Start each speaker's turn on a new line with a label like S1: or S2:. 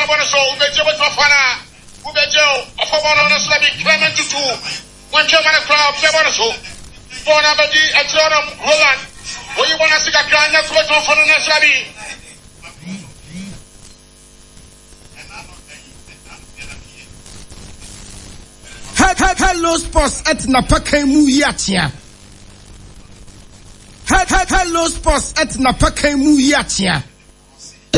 S1: Fiabona so, Ubejo with Mafana, Ubejo, a Fabona Slavic Clement to 2. One German crowd, Fiabona so. Bonabadi, a Joram, Roland. When you want to see a grand that's what for the Naslavi.
S2: Hello Sports at Napakemu Yatia. Hello Sports at Napakemu Yatia.